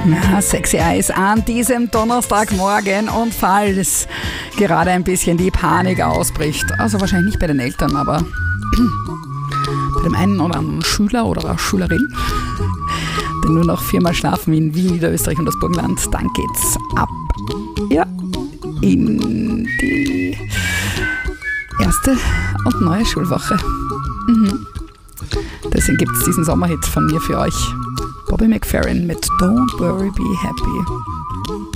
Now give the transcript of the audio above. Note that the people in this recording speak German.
Sexy Eyes an diesem Donnerstagmorgen, und falls gerade ein bisschen die Panik ausbricht, also wahrscheinlich nicht bei den Eltern, aber bei dem einen oder anderen Schüler oder Schülerin, die nur noch 4-mal schlafen in Wien, Niederösterreich und das Burgenland, dann geht's ab, ja, in die erste und neue Schulwoche. Deswegen gibt es diesen Sommerhit von mir für euch. Bobby McFerrin mit Don't Worry, Be Happy.